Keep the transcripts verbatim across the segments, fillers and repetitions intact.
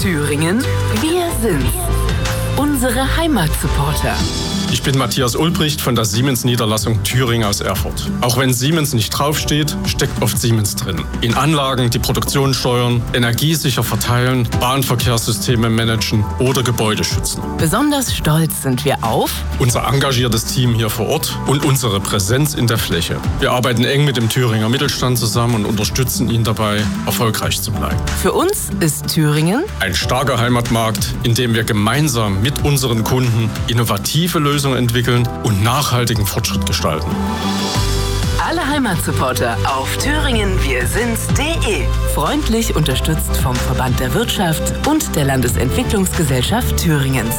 Thüringen, wir sind's. Unsere Heimatsupporter. Ich bin Matthias Ulbricht von der Siemens-Niederlassung Thüringen aus Erfurt. Auch wenn Siemens nicht draufsteht, steckt oft Siemens drin. In Anlagen, die Produktion steuern, energiesicher verteilen, Bahnverkehrssysteme managen oder Gebäude schützen. Besonders stolz sind wir auf unser engagiertes Team hier vor Ort und unsere Präsenz in der Fläche. Wir arbeiten eng mit dem Thüringer Mittelstand zusammen und unterstützen ihn dabei, erfolgreich zu bleiben. Für uns ist Thüringen ein starker Heimatmarkt, in dem wir gemeinsam mit unseren Kunden innovative Lösungen entwickeln und nachhaltigen Fortschritt gestalten. Alle Heimatsupporter auf thüringen wir sind's punkt de. Freundlich unterstützt vom Verband der Wirtschaft und der Landesentwicklungsgesellschaft Thüringens.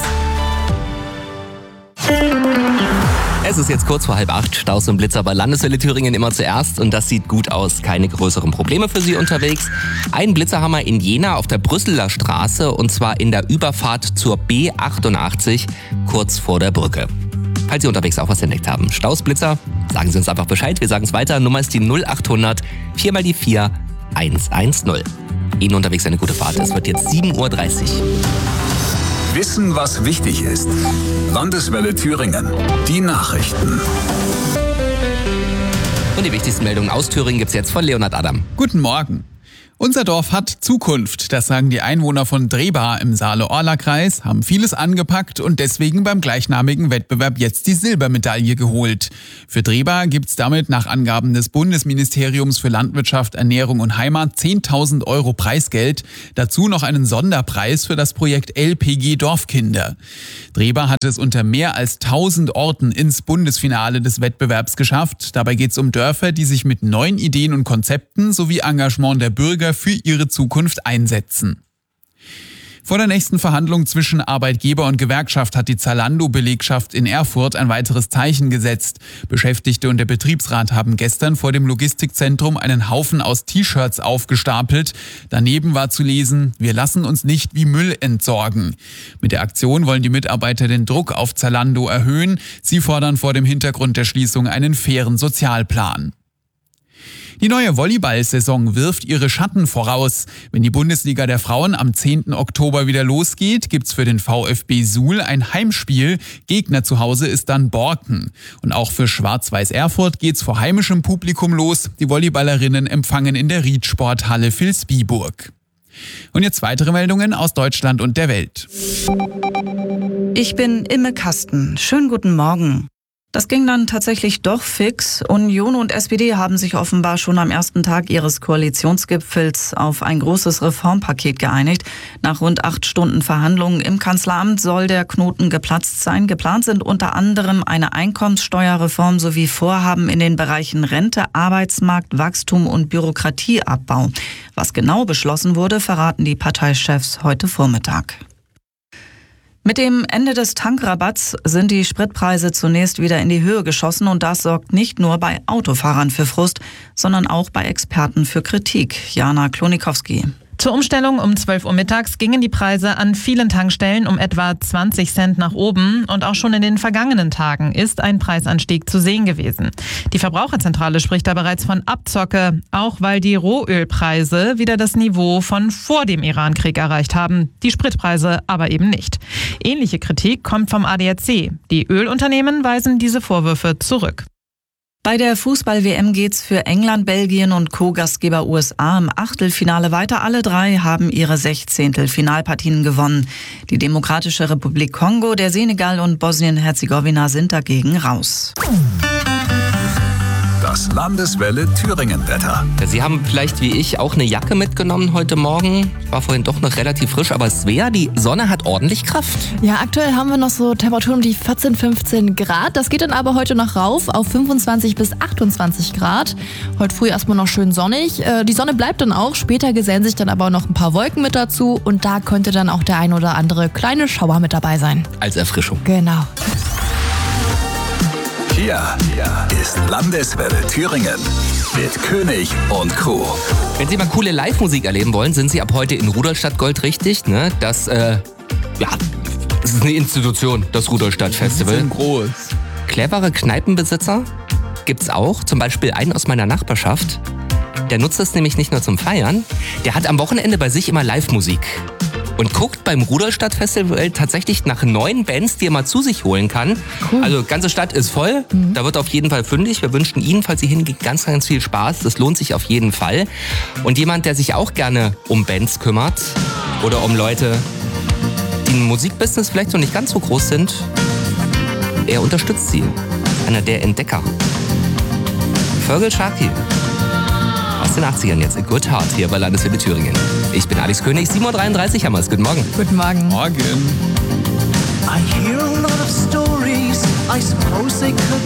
Es ist jetzt kurz vor halb acht, Staus und Blitzer bei Landeswelle Thüringen immer zuerst und das sieht gut aus. Keine größeren Probleme für Sie unterwegs. Ein Blitzer haben wir in Jena auf der Brüsseler Straße und zwar in der Überfahrt zur B achtundachtzig, kurz vor der Brücke. Falls Sie unterwegs auch was entdeckt haben, Staus, Blitzer, sagen Sie uns einfach Bescheid. Wir sagen es weiter. Nummer ist die null achthundert vier mal die vier eins eins null. Ihnen unterwegs eine gute Fahrt. Es wird jetzt sieben Uhr dreißig. Wissen, was wichtig ist. Landeswelle Thüringen. Die Nachrichten. Und die wichtigsten Meldungen aus Thüringen gibt's jetzt von Leonhard Adam. Guten Morgen. Unser Dorf hat Zukunft, das sagen die Einwohner von Drehba im Saale-Orla-Kreis, haben vieles angepackt und deswegen beim gleichnamigen Wettbewerb jetzt die Silbermedaille geholt. Für Drehba gibt's damit nach Angaben des Bundesministeriums für Landwirtschaft, Ernährung und Heimat zehntausend Euro Preisgeld, dazu noch einen Sonderpreis für das Projekt L P G Dorfkinder. Drehba hat es unter mehr als tausend Orten ins Bundesfinale des Wettbewerbs geschafft. Dabei geht's um Dörfer, die sich mit neuen Ideen und Konzepten sowie Engagement der Bürger für ihre Zukunft einsetzen. Vor der nächsten Verhandlung zwischen Arbeitgeber und Gewerkschaft hat die Zalando-Belegschaft in Erfurt ein weiteres Zeichen gesetzt. Beschäftigte und der Betriebsrat haben gestern vor dem Logistikzentrum einen Haufen aus T-Shirts aufgestapelt. Daneben war zu lesen: Wir lassen uns nicht wie Müll entsorgen. Mit der Aktion wollen die Mitarbeiter den Druck auf Zalando erhöhen. Sie fordern vor dem Hintergrund der Schließung einen fairen Sozialplan. Die neue Volleyball-Saison wirft ihre Schatten voraus. Wenn die Bundesliga der Frauen am zehnten Oktober wieder losgeht, gibt's für den VfB Suhl ein Heimspiel. Gegner zu Hause ist dann Borken. Und auch für Schwarz-Weiß Erfurt geht's vor heimischem Publikum los. Die Volleyballerinnen empfangen in der Riedsporthalle Vilsbiburg. Und jetzt weitere Meldungen aus Deutschland und der Welt. Ich bin Imme Kasten. Schönen guten Morgen. Das ging dann tatsächlich doch fix. Union und S P D haben sich offenbar schon am ersten Tag ihres Koalitionsgipfels auf ein großes Reformpaket geeinigt. Nach rund acht Stunden Verhandlungen im Kanzleramt soll der Knoten geplatzt sein. Geplant sind unter anderem eine Einkommenssteuerreform sowie Vorhaben in den Bereichen Rente, Arbeitsmarkt, Wachstum und Bürokratieabbau. Was genau beschlossen wurde, verraten die Parteichefs heute Vormittag. Mit dem Ende des Tankrabatts sind die Spritpreise zunächst wieder in die Höhe geschossen und das sorgt nicht nur bei Autofahrern für Frust, sondern auch bei Experten für Kritik. Jana Klonikowski. Zur Umstellung um zwölf Uhr mittags gingen die Preise an vielen Tankstellen um etwa zwanzig Cent nach oben und auch schon in den vergangenen Tagen ist ein Preisanstieg zu sehen gewesen. Die Verbraucherzentrale spricht da bereits von Abzocke, auch weil die Rohölpreise wieder das Niveau von vor dem Irankrieg erreicht haben, die Spritpreise aber eben nicht. Ähnliche Kritik kommt vom A D A C. Die Ölunternehmen weisen diese Vorwürfe zurück. Bei der Fußball-W M geht's für England, Belgien und Co-Gastgeber U S A im Achtelfinale weiter. Alle drei haben ihre Sechzehntel-Finalpartien gewonnen. Die Demokratische Republik Kongo, der Senegal und Bosnien-Herzegowina sind dagegen raus. Das Landeswelle Thüringen-Wetter. Sie haben vielleicht wie ich auch eine Jacke mitgenommen heute Morgen. War vorhin doch noch relativ frisch, aber Svea, die Sonne hat ordentlich Kraft. Ja, aktuell haben wir noch so Temperaturen um die vierzehn, fünfzehn Grad. Das geht dann aber heute noch rauf auf fünfundzwanzig bis achtundzwanzig Grad. Heute früh erstmal noch schön sonnig. Die Sonne bleibt dann auch. Später gesellen sich dann aber noch ein paar Wolken mit dazu. Und da könnte dann auch der ein oder andere kleine Schauer mit dabei sein. Als Erfrischung. Genau. Hier ist Landeswelle Thüringen mit König und Crew. Wenn Sie mal coole Live-Musik erleben wollen, sind Sie ab heute in Rudolstadt Gold richtig. Ne? Das, äh, ja, das ist eine Institution, das Rudolstadt Festival. Das ist groß. Clevere Kneipenbesitzer gibt's auch. Zum Beispiel einen aus meiner Nachbarschaft. Der nutzt es nämlich nicht nur zum Feiern. Der hat am Wochenende bei sich immer Live-Musik. und guckt beim Rudolstadt Festival tatsächlich nach neuen Bands, die er mal zu sich holen kann. Cool. Also ganze Stadt ist voll, mhm. da wird auf jeden Fall fündig. Wir wünschen Ihnen, falls Sie hingehen, ganz, ganz viel Spaß. Das lohnt sich auf jeden Fall. Und jemand, der sich auch gerne um Bands kümmert oder um Leute, die im Musikbusiness vielleicht noch nicht ganz so groß sind, er unterstützt sie. Einer der Entdecker. Fergal Sharkey. Aus den achtzigern jetzt. A Good Heart hier bei Landeswelle Thüringen. Ich bin Alex König, sieben Uhr dreiunddreißig haben wir es. Guten Morgen. Guten Morgen. Morgen. I hear a lot of stories. I suppose they could